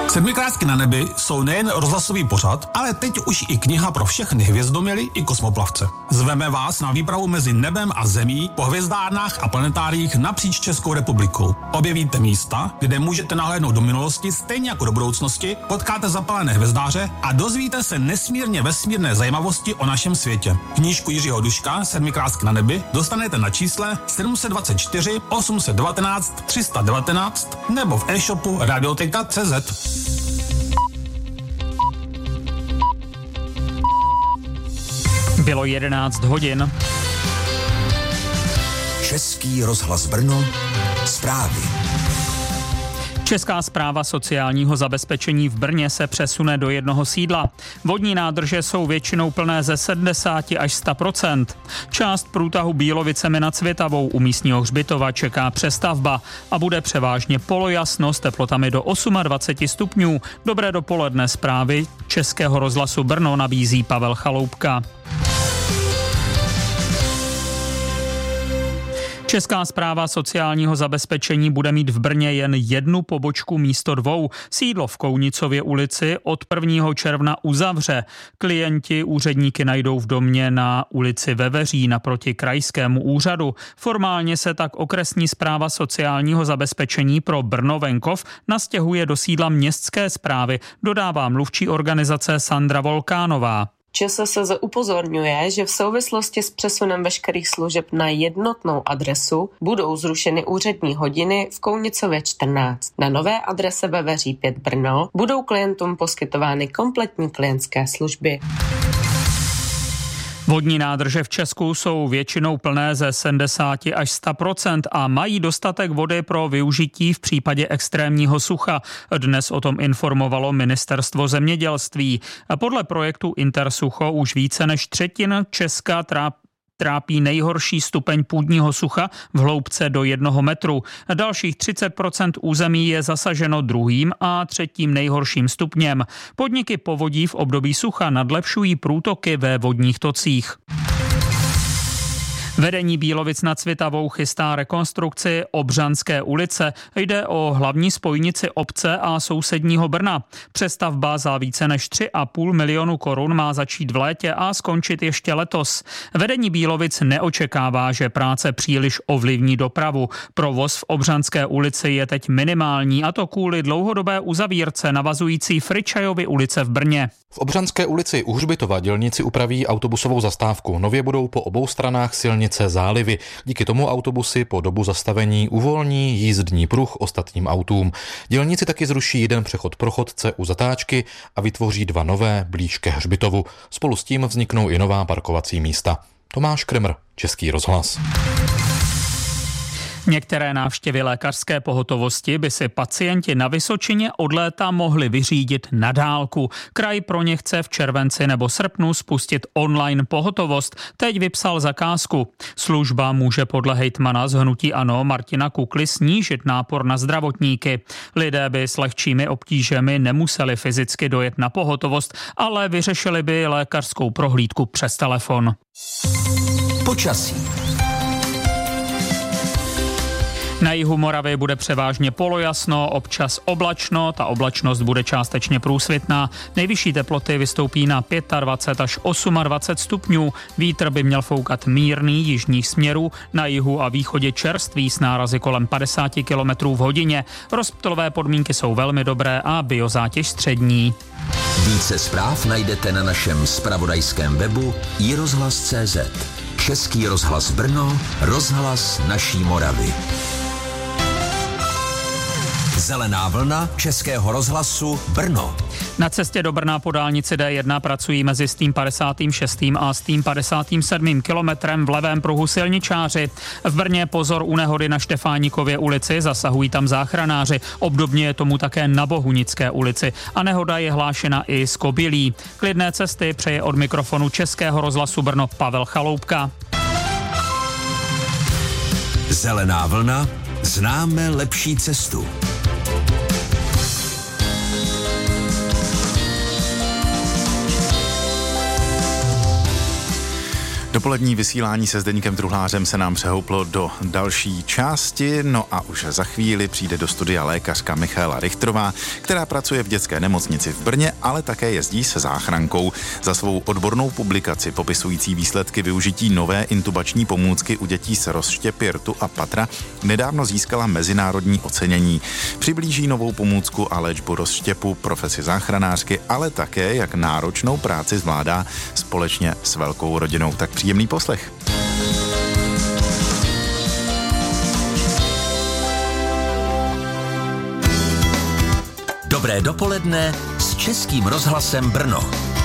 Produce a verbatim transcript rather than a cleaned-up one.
Sedmikrátky na nebi jsou nejen rozhlasový pořad, ale teď už i kniha pro všechny hvězdoměly i kosmoplavce. Zveme vás na výpravu mezi nebem a zemí po hvězdárnách a planetáriích napříč Českou republikou. Objevíte místa, kde můžete nahlédnout do minulosti stejně jako do budoucnosti, potkáte zapalené hvězdáře a dozvíte se nesmírně vesmírné zajímavosti o našem světě. Knížku Jiřího Duška Sedmikrátky na nebi dostanete na čísle sedm dva čtyři osm jedna devět tři jedna devět nebo v e-shopu radioteka tečka cé zet. Bylo jedenáct hodin. Český rozhlas Brno, zprávy. Česká správa sociálního zabezpečení v Brně se přesune do jednoho sídla. Vodní nádrže jsou většinou plné ze sedmdesát až sto procent. Část průtahu Bílovicemi nad Svitavou u místního hřbitova čeká přestavba a bude převážně polojasno s teplotami do dvacet osm stupňů. Dobré dopoledne, zprávy Českého rozhlasu Brno nabízí Pavel Chaloupka. Česká správa sociálního zabezpečení bude mít v Brně jen jednu pobočku místo dvou. Sídlo v Kounicově ulici od prvního června uzavře. Klienti úředníky najdou v domě na ulici Veveří naproti krajskému úřadu. Formálně se tak okresní správa sociálního zabezpečení pro Brno venkov nastěhuje do sídla městské správy, dodává mluvčí organizace Sandra Volkánová. ČSSZ upozorňuje, že v souvislosti s přesunem veškerých služeb na jednotnou adresu budou zrušeny úřední hodiny v Kounicově čtrnáct. Na nové adrese Veveří pět Brno budou klientům poskytovány kompletní klientské služby. Vodní nádrže v Česku jsou většinou plné ze sedmdesát až sto procent a mají dostatek vody pro využití v případě extrémního sucha. Dnes o tom informovalo Ministerstvo zemědělství. Podle projektu Intersucho už více než třetina Česka trápí trápí nejhorší stupeň půdního sucha v hloubce do jednoho metru. Dalších třicet procent území je zasaženo druhým a třetím nejhorším stupněm. Podniky povodí v období sucha nadlepšují průtoky ve vodních tocích. Vedení Bílovic nad Svitavou chystá rekonstrukci Obřanské ulice. Jde o hlavní spojnici obce a sousedního Brna. Přestavba za více než tři a půl milionu korun má začít v létě a skončit ještě letos. Vedení Bílovic neočekává, že práce příliš ovlivní dopravu. Provoz v Obřanské ulici je teď minimální, a to kvůli dlouhodobé uzavírce navazující Fričajovy ulice v Brně. V Obřanské ulici u Hřbitova dělníci upraví autobusovou zastávku. Nově budou po obou stranách silnice zálivy. Díky tomu autobusy po dobu zastavení uvolní jízdní pruh ostatním autům. Dělníci taky zruší jeden přechod pro chodce u zatáčky a vytvoří dva nové blíž ke Hřbitovu. Spolu s tím vzniknou i nová parkovací místa. Tomáš Kremr, Český rozhlas. Některé návštěvy lékařské pohotovosti by si pacienti na Vysočině od léta mohli vyřídit na dálku. Kraj pro ně chce v červenci nebo srpnu spustit online pohotovost. Teď vypsal zakázku. Služba může podle hejtmana z hnutí ANO Martina Kukly snížit nápor na zdravotníky. Lidé by s lehčími obtížemi nemuseli fyzicky dojet na pohotovost, ale vyřešili by lékařskou prohlídku přes telefon. Počasí. Na jihu Moravy bude převážně polojasno, občas oblačno, ta oblačnost bude částečně průsvitná. Nejvyšší teploty vystoupí na dvacet pět až dvacet osm stupňů. Vítr by měl foukat mírný jižních směrů, na jihu a východě čerstvý s nárazy kolem padesát kilometrů v hodině. Rozptylové podmínky jsou velmi dobré a biozátěž střední. Více zpráv najdete na našem zpravodajském webu i rozhlas tečka cé zet. Český rozhlas Brno, rozhlas naší Moravy. Zelená vlna Českého rozhlasu Brno. Na cestě do Brna po dálnici D jedna pracují mezi stým padesátým šestým a stým padesátým sedmým kilometrem v levém pruhu silničáři. V Brně pozor u nehody na Štefánikově ulici, zasahují tam záchranáři. Obdobně je tomu také na Bohunické ulici. A nehoda je hlášena i z Kobylí. Klidné cesty přeje od mikrofonu Českého rozhlasu Brno Pavel Chaloupka. Zelená vlna, známe lepší cestu. Dopolední vysílání se Zdeňkem Truhlářem se nám přehouplo do další části, no a už za chvíli přijde do studia lékařka Michaela Richtrová, která pracuje v dětské nemocnici v Brně, ale také jezdí se záchrankou. Za svou odbornou publikaci popisující výsledky využití nové intubační pomůcky u dětí s rozštěpy rtu a patra nedávno získala mezinárodní ocenění. Přiblíží novou pomůcku a léčbu rozštěpu, profesi záchranářky, ale také jak náročnou práci zvládá společně s velkou rodinou. Tak příjemný poslech. Dobré dopoledne s Českým rozhlasem Brno.